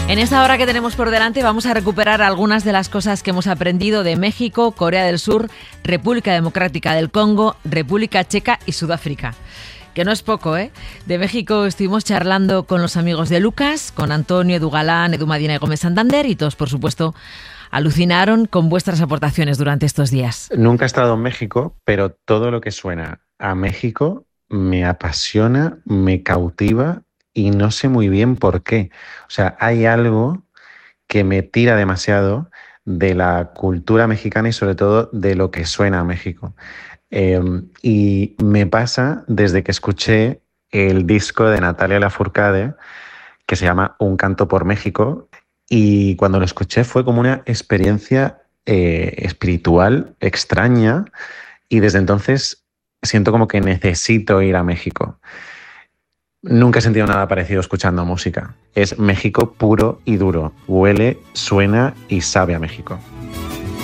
En esta hora que tenemos por delante vamos a recuperar algunas de las cosas que hemos aprendido de México, Corea del Sur, República Democrática del Congo, República Checa y Sudáfrica. Que no es poco, ¿eh? De México estuvimos charlando con los amigos de Lucas, con Antonio, Edu Galán, Edu Madina y Gómez Santander, y todos, por supuesto, alucinaron con vuestras aportaciones durante estos días. Nunca he estado en México, pero todo lo que suena a México me apasiona, me cautiva y no sé muy bien por qué. O sea, hay algo que me tira demasiado de la cultura mexicana y sobre todo de lo que suena a México. Y me pasa desde que escuché el disco de Natalia Lafourcade, que se llama Un canto por México, y cuando lo escuché fue como una experiencia espiritual extraña, y desde entonces siento como que necesito ir a México. Nunca he sentido nada parecido escuchando música. Es México puro y duro. Huele, suena y sabe a México.